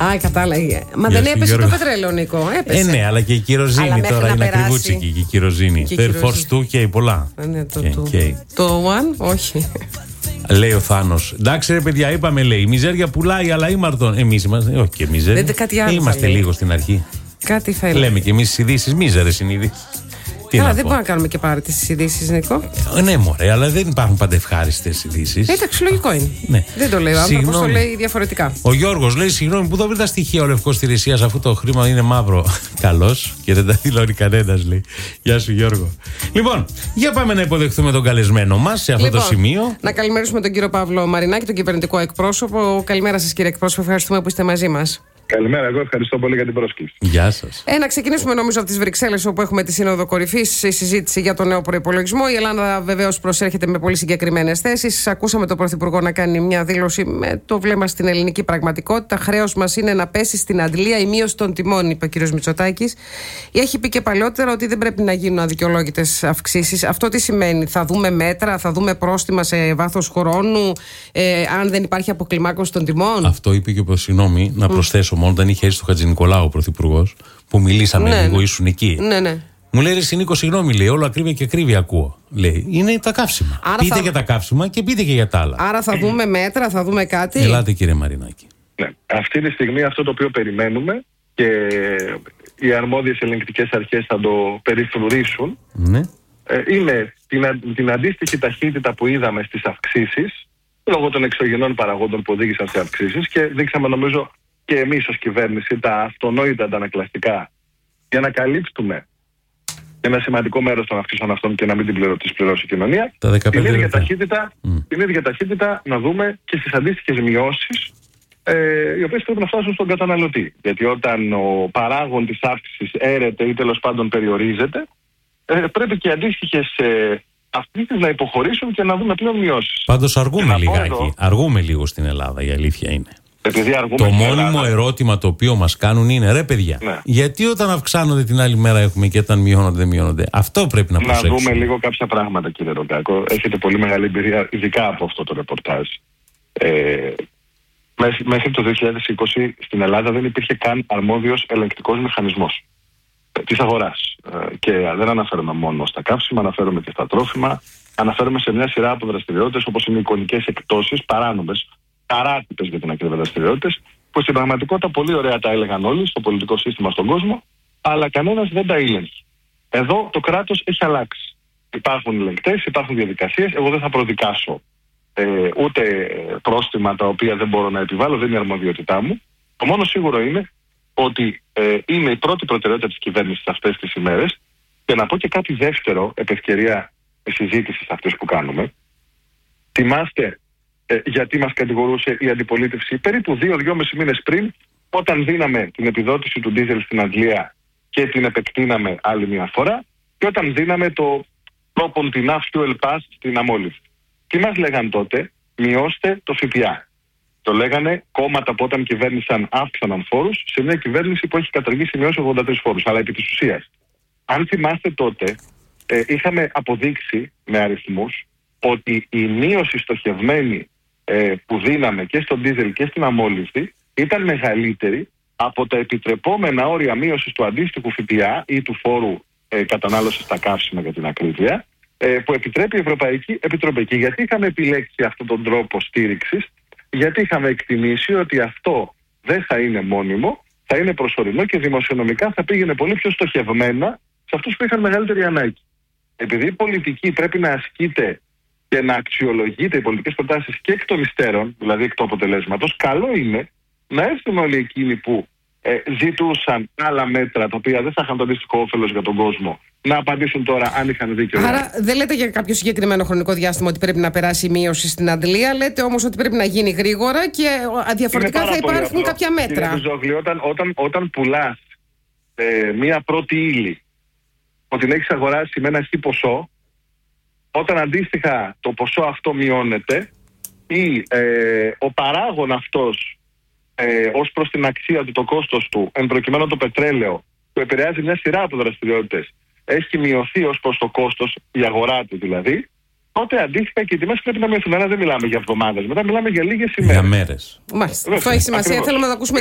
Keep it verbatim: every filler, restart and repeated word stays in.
Α, κατάλαβε. Μα Γεια δεν σου, έπεσε Γιώργο. το πετρέλαιο, Νίκο. Έπεσε. Ε, ναι, αλλά και η κυροζήνη Αλλά τώρα μέχρι να είναι περάσει- ακριβούτσικη. Και η κυροζήνη. Και η Το Air κυροζήνη. Force του και πολλά. Α, ναι, το, Και- το, και- το One, όχι. Λέει ο Θάνος. Εντάξει, ρε παιδιά, είπαμε, λέει. Η μιζέρια πουλάει, αλλά ήμαρτον. Εμείς είμαστε. Όχι και μιζέρια. Λέτε κάτι άλλο, Είμαστε θα λέει. λίγο στην αρχή. Κάτι θα έλεγε. Λέμε και εμείς τις ειδήσεις. Μίζερες είναι οι ειδήσεις. Τι Καλά, να δεν πω. μπορούμε να κάνουμε και πάρει τις ειδήσεις, Νίκο. Ε, Ναι, μωρέ, αλλά δεν υπάρχουν πάντα ευχάριστες ειδήσεις. Εντάξει, λογικό είναι. Ναι. Δεν το λέει ο άνθρωπος, το Συγγνώμη. λέει διαφορετικά. Ο Γιώργος λέει: Συγγνώμη, πού θα βρει τα στοιχεία ο Λευκός Τηρησίας αφού το χρήμα είναι μαύρο. Καλός και δεν τα δηλώνει κανένας, λέει. Γεια σου, Γιώργο. Λοιπόν, για πάμε να υποδεχθούμε τον καλεσμένο μας σε αυτό Λοιπόν, το σημείο. να καλημερίσουμε τον κύριο Παύλο Μαρινάκη, τον κυβερνητικό εκπρόσωπο. Καλημέρα σας, κύριε εκπρόσωπο. Ευχαριστούμε που είστε μαζί μας. Καλημέρα, εγώ ευχαριστώ πολύ για την πρόσκληση. Γεια σας. Ε, να ξεκινήσουμε νομίζω από τις Βρυξέλλες, όπου έχουμε τη Σύνοδο Κορυφής, η συζήτηση για τον νέο προϋπολογισμό. Η Ελλάδα βεβαίως προσέρχεται με πολύ συγκεκριμένες θέσεις. Ακούσαμε τον Πρωθυπουργό να κάνει μια δήλωση με το βλέμμα στην ελληνική πραγματικότητα. Χρέος μας είναι να πέσει στην αντλία η μείωση των τιμών, είπε ο κ. Μητσοτάκης. Έχει πει και παλιότερα ότι δεν πρέπει να γίνουν αδικαιολόγητες αυξήσεις. Αυτό τι σημαίνει? Θα δούμε μέτρα, θα δούμε πρόστιμα σε βάθος χρόνου, ε, αν δεν υπάρχει αποκλιμάκωση των τιμών. Αυτό είπε και ο συγγνώμη, να προσθέσω μόνο, όταν είχε έρθει στο Χατζηνικολάου ο Πρωθυπουργός, που μιλήσαμε Ναι, λίγο, ναι. ήσουν εκεί. Ναι, ναι. Μου λέει: Ρε Νίκο, συγγνώμη, λέει, όλο ακρίβεια και ακρίβεια ακούω. Λέει: Είναι τα καύσιμα. Άρα πείτε θα- για τα καύσιμα και πείτε και για τα άλλα. Άρα θα δούμε μέτρα, θα δούμε κάτι. Ελάτε, κύριε Μαρινάκη. Ναι. Αυτή τη στιγμή αυτό το οποίο περιμένουμε και οι αρμόδιες ελεγκτικές αρχές θα το περιφρουρήσουν, Ναι. ε, είναι την, α- την αντίστοιχη ταχύτητα που είδαμε στις αυξήσεις λόγω των εξωγενών παραγόντων που οδήγησαν σε αυξήσεις, και δείξαμε νομίζω και εμείς ως κυβέρνηση τα αυτονόητα αντανακλαστικά για να καλύψουμε ένα σημαντικό μέρος των αυξήσεων αυτών και να μην την πληρω, τις πληρώσει η κοινωνία. Τα δεκαπέντε την, ίδια λεπτά. ταχύτητα, Mm. την ίδια ταχύτητα να δούμε και στις αντίστοιχες μειώσεις, ε, οι οποίες πρέπει να φτάσουν στον καταναλωτή. Γιατί όταν ο παράγων της αύξησης έρεται ή τέλος πάντων περιορίζεται, ε, πρέπει και οι αντίστοιχες ε, αυξήσεις να υποχωρήσουν και να δούμε πλέον μειώσεις. Πάντως αργούμε Και να πω λιγάκι. εδώ, Αργούμε λίγο στην Ελλάδα, η αλήθεια είναι. επειδή αργούμε Το στην μόνιμο Ελλάδα, ερώτημα το οποίο μας κάνουν είναι: Ρε παιδιά, Ναι. γιατί όταν αυξάνονται την άλλη μέρα έχουμε και όταν μειώνονται δεν μειώνονται? Αυτό πρέπει να να προσέξουμε. δούμε λίγο κάποια πράγματα, κύριε Ρογκάκο. Έχετε πολύ μεγάλη εμπειρία, ειδικά από αυτό το ρεπορτάζ. Ε, μέχρι, μέχρι το δύο χιλιάδες είκοσι στην Ελλάδα δεν υπήρχε καν αρμόδιος ελεγκτικός μηχανισμός ε, της αγοράς. Ε, και δεν αναφέρομαι μόνο στα καύσιμα, αναφέρομαι και στα τρόφιμα. Αναφέρομαι σε μια σειρά από δραστηριότητες όπως είναι οι εικονικές εκπτώσεις, παράνομες, παράτυπες για την ακρίβεια δραστηριότητες, που στην πραγματικότητα πολύ ωραία τα έλεγαν όλοι στο πολιτικό σύστημα στον κόσμο, αλλά κανένας δεν τα ήλεγχε. Εδώ το κράτος έχει αλλάξει. Υπάρχουν ελεγκτές, υπάρχουν διαδικασίες. Εγώ δεν θα προδικάσω ε, ούτε πρόστιμα τα οποία δεν μπορώ να επιβάλλω, δεν είναι η αρμοδιότητά μου. Το μόνο σίγουρο είναι ότι ε, είναι η πρώτη προτεραιότητα της κυβέρνησης αυτές τις ημέρες. Και να πω και κάτι δεύτερο, επ' ευκαιρία συζήτησης αυτής που κάνουμε. Θυμάστε ε, γιατί μας κατηγορούσε η αντιπολίτευση περίπου δύο-δυόμισι μήνες πριν, όταν δίναμε την επιδότηση του ντίζελ στην Αγγλία και την επεκτείναμε άλλη μια φορά, και όταν δίναμε το propon-tina fuel pass στην αμόλυβη. Τι μας λέγαν τότε? Μειώστε το ΦΠΑ. Το λέγανε κόμματα που όταν κυβέρνησαν αύξαναν φόρους, σε μια κυβέρνηση που έχει καταργήσει μειώσει ογδόντα τρεις φόρους. Αλλά επί της ουσίας, αν θυμάστε τότε, ε, είχαμε αποδείξει με αριθμούς ότι η μείωση στοχευμένη ε, που δίναμε και στον ντίζελ και στην αμόλυβη ήταν μεγαλύτερη από τα επιτρεπόμενα όρια μείωσης του αντίστοιχου ΦΠΑ ή του φόρου ε, κατανάλωσης στα καύσιμα για την ακρίβεια, ε, που επιτρέπει η Ευρωπαϊκή Επιτροπή. Και γιατί είχαμε επιλέξει αυτόν τον τρόπο στήριξης? Γιατί είχαμε εκτιμήσει ότι αυτό δεν θα είναι μόνιμο, θα είναι προσωρινό και δημοσιονομικά θα πήγαινε πολύ πιο στοχευμένα σε αυτούς που είχαν μεγαλύτερη ανάγκη. Επειδή η πολιτική πρέπει να ασκείται και να αξιολογείται, οι πολιτικές προτάσεις, και εκ των υστέρων, δηλαδή εκ του αποτελέσματος, καλό είναι να έρθουν όλοι εκείνοι που ε, ζητούσαν άλλα μέτρα τα οποία δεν θα είχαν το αντίστοιχο όφελος για τον κόσμο, να απαντήσουν τώρα αν είχαν δίκιο. Άρα δεν λέτε για κάποιο συγκεκριμένο χρονικό διάστημα ότι πρέπει να περάσει η μείωση στην αντλία, λέτε όμως ότι πρέπει να γίνει γρήγορα και διαφορετικά θα υπάρχουν απλό, κάποια μέτρα. Κύριε Ζόγλη, όταν, όταν, όταν πουλάς ε, μία πρώτη ύλη, ότι την έχεις αγοράσει με ένα χι ποσό, όταν αντίστοιχα το ποσό αυτό μειώνεται ή ε, ο παράγων αυτός ε, ως προς την αξία του, το κόστος του, εν προκειμένου το πετρέλαιο, που επηρεάζει μια σειρά από δραστηριότητες, έχει μειωθεί ως προς το κόστος, η αγορά του δηλαδή, τότε αντίστοιχα και οι τιμές πρέπει να μειωθούν. Αλλά δεν μιλάμε για εβδομάδες, μετά μιλάμε για λίγες ημέρες. Για μέρες. Μάλιστα. Αυτό έχει σημασία. Θέλουμε να το ακούσουμε